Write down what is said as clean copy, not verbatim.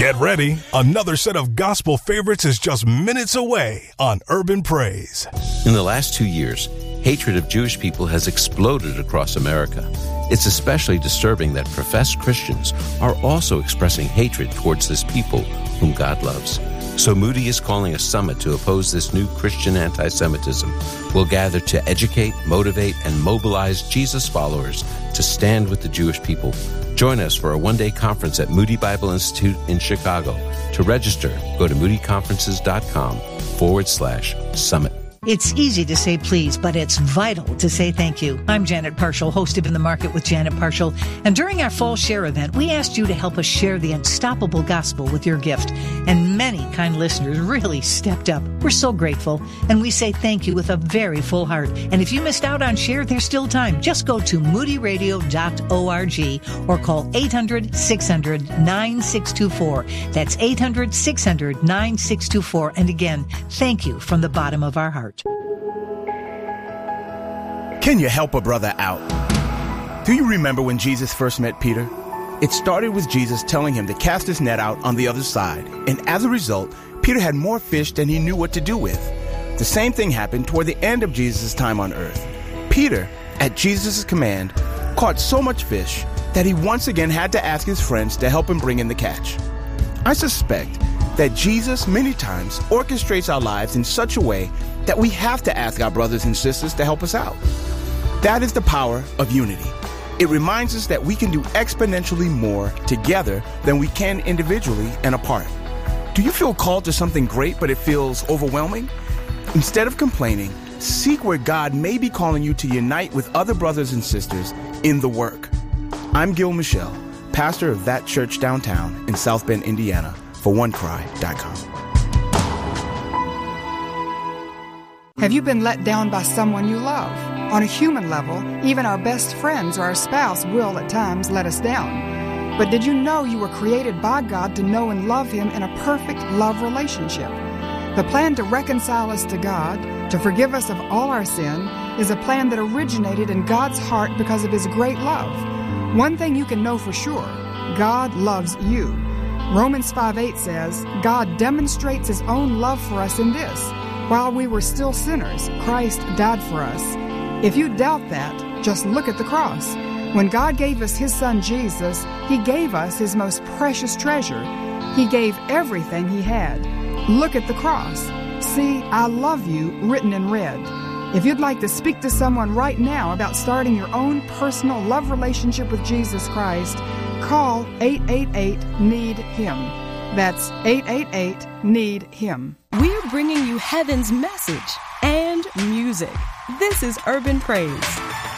Get ready. Another set of gospel favorites is just minutes away on Urban Praise. In the last 2 years, hatred of Jewish people has exploded across America. It's especially disturbing that professed Christians are also expressing hatred towards this people whom God loves. So Moody is calling a summit to oppose this new Christian anti-Semitism. We'll gather to educate, motivate, and mobilize Jesus followers to stand with the Jewish people. Join us for a one-day conference at Moody Bible Institute in Chicago. To register, go to moodyconferences.com/summit. It's easy to say please, but it's vital to say thank you. I'm Janet Parshall, host of In the Market with Janet Parshall. And during our Fall Share event, we asked you to help us share the unstoppable gospel with your gift. And many kind listeners really stepped up. We're so grateful. And we say thank you with a very full heart. And if you missed out on Share, there's still time. Just go to moodyradio.org or call 800-600-9624. That's 800-600-9624. And again, thank you from the bottom of our heart. Can you help a brother out? Do you remember when Jesus first met Peter? It started with Jesus telling him to cast his net out on the other side. And as a result, Peter had more fish than he knew what to do with. The same thing happened toward the end of Jesus' time on earth. Peter, at Jesus' command, caught so much fish that he once again had to ask his friends to help him bring in the catch. I suspect that Jesus many times orchestrates our lives in such a way that we have to ask our brothers and sisters to help us out. That is the power of unity. It reminds us that we can do exponentially more together than we can individually and apart. Do you feel called to something great, but it feels overwhelming? Instead of complaining, seek where God may be calling you to unite with other brothers and sisters in the work. I'm Gil Michelle, pastor of That Church downtown in South Bend, Indiana, for OneCry.com. Have you been let down by someone you love? On a human level, even our best friends or our spouse will at times let us down. But did you know you were created by God to know and love Him in a perfect love relationship? The plan to reconcile us to God, to forgive us of all our sin, is a plan that originated in God's heart because of His great love. One thing you can know for sure, God loves you. Romans 5:8 says, God demonstrates His own love for us in this: while we were still sinners, Christ died for us. If you doubt that, just look at the cross. When God gave us His Son Jesus, He gave us His most precious treasure. He gave everything He had. Look at the cross. See, I love you written in red. If you'd like to speak to someone right now about starting your own personal love relationship with Jesus Christ, call 888-NEED-HIM. That's 888-NEED-HIM. We're bringing you heaven's message and music. This is Urban Praise.